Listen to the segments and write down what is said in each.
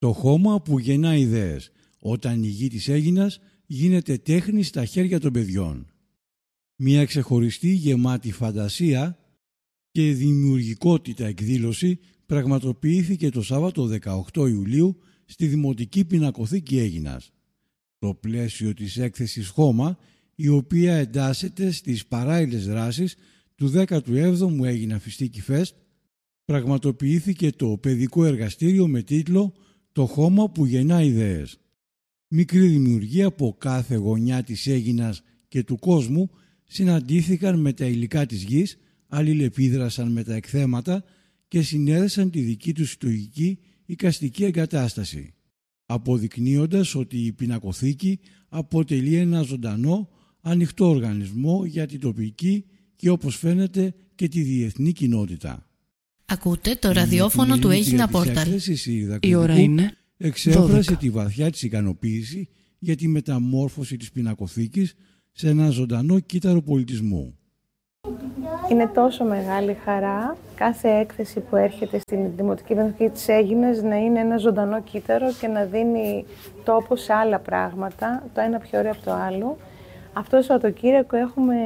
Το χώμα που γεννά ιδέες, όταν η γη της Αίγινας γίνεται τέχνη στα χέρια των παιδιών. Μια ξεχωριστή, γεμάτη φαντασία και δημιουργικότητα εκδήλωση πραγματοποιήθηκε το Σάββατο 18 Ιουλίου στη Δημοτική Πινακοθήκη Αίγινας. Το πλαίσιο της έκθεσης Χώμα, η οποία εντάσσεται στις παράλληλες δράσεις του 17ου Αίγινα Φιστίκι Φεστ, πραγματοποιήθηκε το παιδικό εργαστήριο με τίτλο «Το χώμα που γεννά ιδέες». Μικρή δημιουργία από κάθε γωνιά της Αίγινας και του κόσμου συναντήθηκαν με τα υλικά της γης, αλληλεπίδρασαν με τα εκθέματα και συνέδεσαν τη δική τους συλλογική εικαστική εγκατάσταση, αποδεικνύοντας ότι η πινακοθήκη αποτελεί ένα ζωντανό, ανοιχτό οργανισμό για την τοπική και, όπως φαίνεται, και τη διεθνή κοινότητα. Ακούτε το ραδιόφωνο του Αίγινα Πόρταλ. Η ώρα είναι εξέφρασε τη βαθιά της ικανοποίηση για τη μεταμόρφωση της πινακοθήκης σε ένα ζωντανό κύτταρο πολιτισμού. Είναι τόσο μεγάλη χαρά κάθε έκθεση που έρχεται στην Δημοτική Πινακοθήκη της Αίγινας να είναι ένα ζωντανό κύτταρο και να δίνει τόπο σε άλλα πράγματα, το ένα πιο ωραίο από το άλλο. Αυτό το Σαββατοκύριακο έχουμε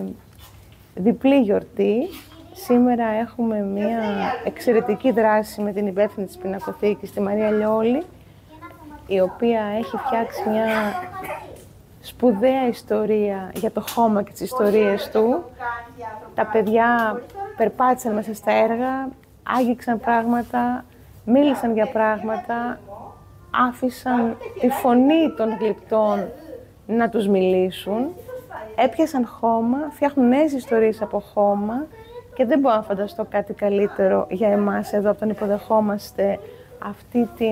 διπλή γιορτή. Σήμερα έχουμε μια εξαιρετική δράση με την υπεύθυνη της Πινακοθήκης, τη Μαρία Λιόλη, η οποία έχει φτιάξει μια σπουδαία ιστορία για το χώμα και τις ιστορίες του. Τα παιδιά περπάτησαν μέσα στα έργα, άγγιξαν πράγματα, μίλησαν για πράγματα, άφησαν τη φωνή των γλυπτών να τους μιλήσουν, έπιασαν χώμα, φτιάχνουν νέες ιστορίες από χώμα και δεν μπορώ να φανταστώ κάτι καλύτερο για εμάς εδώ από τον υποδεχόμαστε αυτή την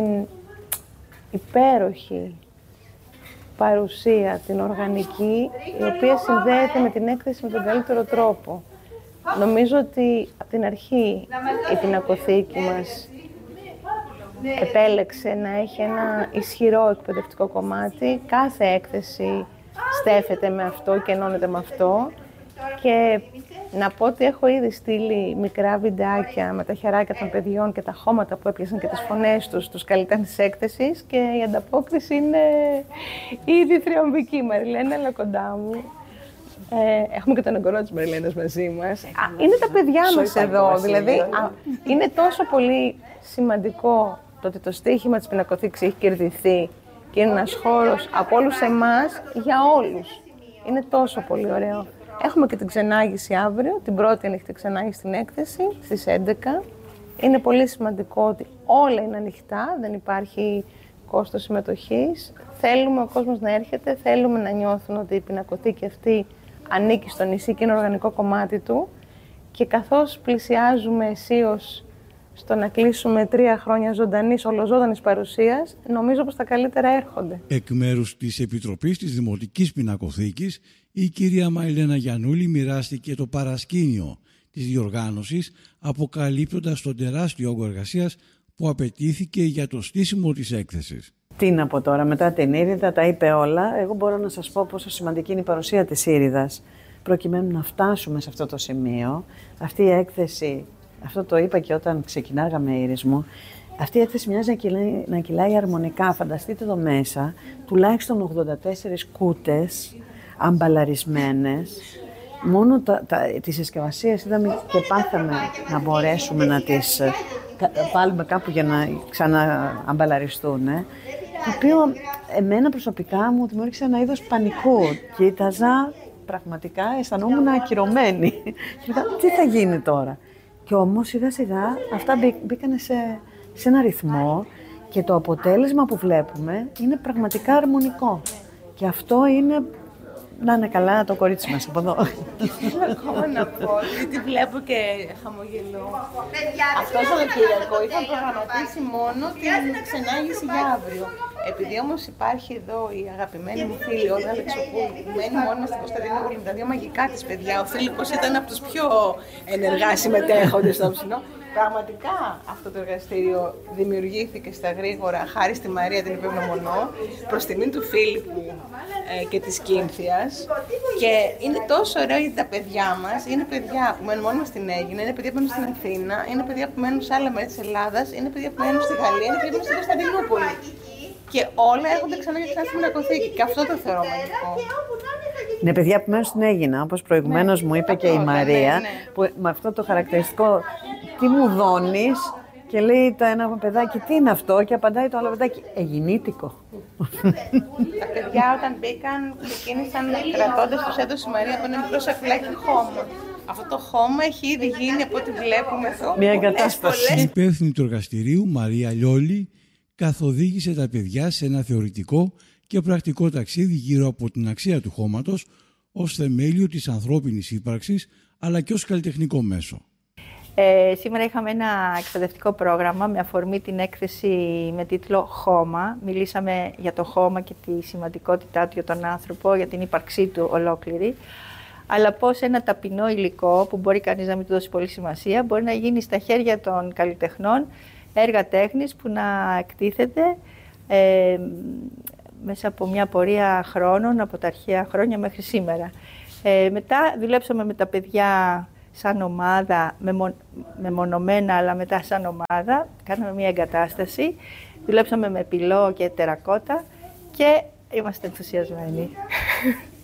υπέροχη παρουσία, την οργανική, η οποία συνδέεται με την έκθεση με τον καλύτερο τρόπο. Νομίζω ότι από την αρχή η πινακοθήκη μας επέλεξε να έχει ένα ισχυρό εκπαιδευτικό κομμάτι. Κάθε έκθεση στέφεται με αυτό και ενώνεται με αυτό. Και να πω ότι έχω ήδη στείλει μικρά βιντεάκια με τα χεράκια των παιδιών και τα χώματα που έπιασαν και τις φωνές τους, τους καλλιτέχνες της έκθεσης, και η ανταπόκριση είναι ήδη θριαμβική. Μαριλένα, έλα κοντά μου. Έχουμε και τον εγγονό της Μαριλένας μαζί μας. Είναι τα παιδιά μας εδώ, δηλαδή. Είναι τόσο πολύ σημαντικό το ότι το στοίχημα της Πινακοθήκης έχει κερδιθεί και είναι ένας χώρος από όλους εμάς για όλους. Είναι τόσο πολύ ωραίο. Έχουμε και την ξενάγηση αύριο, την πρώτη ανοιχτή ξενάγηση στην έκθεση, στις 11. Είναι πολύ σημαντικό ότι όλα είναι ανοιχτά, δεν υπάρχει κόστος συμμετοχής. Θέλουμε ο κόσμος να έρχεται, θέλουμε να νιώθουν ότι η πινακοθήκη αυτή ανήκει στο νησί και είναι οργανικό κομμάτι του. Και καθώς πλησιάζουμε αισίως στο να κλείσουμε 3 χρόνια ζωντανής, ολοζώντανης παρουσίας, νομίζω πως τα καλύτερα έρχονται. Εκ μέρους της Επιτροπής της Δημοτικής Πινακοθήκης, η κυρία Μαριλένα Γιαννούλη μοιράστηκε το παρασκήνιο της διοργάνωσης, αποκαλύπτοντας τον τεράστιο όγκο εργασίας που απαιτήθηκε για το στήσιμο της έκθεσης. Τι να πω τώρα, μετά την Ήριδα τα είπε όλα. Εγώ μπορώ να σας πω πόσο σημαντική είναι η παρουσία της Ήριδας, προκειμένου να φτάσουμε σε αυτό το σημείο. Αυτή η έκθεση, αυτό το είπα και όταν ξεκινάγαμε Ήρης μου, αυτή η έκθεση μοιάζει να κυλάει αρμονικά. Φανταστείτε εδώ μέσα τουλάχιστον 84 κούτες αμπαλαρισμένες. Μόνο τις συσκευασίες είδαμε και πάθαμε να μπορέσουμε να τις βάλουμε κάπου για να ξανααμπαλαριστούν. Το οποίο εμένα προσωπικά μου δημιούργησε ένα είδος πανικού. Κοίταζα, πραγματικά αισθανόμουν ακυρωμένη. Και μετά, τι θα γίνει τώρα. Και όμως σιγά σιγά αυτά μπήκαν σε ένα ρυθμό και το αποτέλεσμα που βλέπουμε είναι πραγματικά αρμονικό. Και αυτό είναι να είναι καλά το κορίτσι μας από εδώ. Ακόμα να πω, γιατί βλέπω και χαμογελώ. Αυτό το Σαββατοκύριακο είχαν προγραμματίσει μόνο την ξενάγηση για αύριο. Επειδή όμως υπάρχει εδώ η αγαπημένη μου φίλη Όλγα Αλεξοπούλου, που μένει μόνη μας στην Κωνσταντινούπολη με τα 2 μαγικά της παιδιά. Ο Φίλιππος ήταν από τους πιο ενεργά συμμετέχοντες στο ψινό. Πραγματικά αυτό το εργαστήριο δημιουργήθηκε στα γρήγορα χάρη στη Μαρία την Υπευνομονώ, προς τιμή του Φίλιππου και της Κίνθιας. Και είναι τόσο ωραίο γιατί τα παιδιά μας είναι παιδιά που μένουν μόνοι μας στην Αίγινα, είναι παιδιά που μένουν στην Αθήνα, είναι παιδιά που μένουν σε άλλα μέρη της Ελλάδας, είναι παιδιά που μένουν στη Γαλλία, είναι παιδιά που μένουν στην Κωνσταντινούπολη. Και όλα έρχονται ξανά και ξανά στη Μηνακοθήκη. Και αυτό το θεωρώ μαγικό. Ναι, παιδιά που μένουν στην Αίγινα, όπως προηγουμένως μου είπε και η Μαρία, που με αυτό το χαρακτηριστικό «τι μου δώνεις» και λέει το ένα παιδάκι «τι είναι αυτό» και απαντάει το άλλο παιδάκι «Αιγινήτικο». Τα παιδιά όταν μπήκαν ξεκίνησαν κρατώντας, τους έδωσε η Μαρία από ένα μικρό σακουλάκι χώμα. Αυτό το χώμα έχει ήδη γίνει από ό,τι βλέπουμε εδώ. Μια εγκατάσταση. Η υπεύθυνη του εργαστηρίου, Μαρία Λιόλη, καθοδήγησε τα παιδιά σε ένα θεωρητικό και πρακτικό ταξίδι γύρω από την αξία του χώματος ως θεμέλιο της ανθρώπινης ύπαρξης, αλλά και ως καλλιτεχνικό μέσο. Σήμερα είχαμε ένα εκπαιδευτικό πρόγραμμα με αφορμή την έκθεση με τίτλο «Χώμα». Μιλήσαμε για το χώμα και τη σημαντικότητά του για τον άνθρωπο, για την ύπαρξή του ολόκληρη. Αλλά πώς ένα ταπεινό υλικό, που μπορεί κανείς να μην του δώσει πολύ σημασία, μπορεί να γίνει στα χέρια των καλλιτεχνών έργα τέχνης που να εκτίθεται μέσα από μια πορεία χρόνων, από τα αρχαία χρόνια μέχρι σήμερα. Μετά δουλέψαμε με τα παιδιά σαν ομάδα, μεμονωμένα αλλά μετά σαν ομάδα. Κάναμε μια εγκατάσταση, δουλέψαμε με πυλό και τερακότα και είμαστε ενθουσιασμένοι.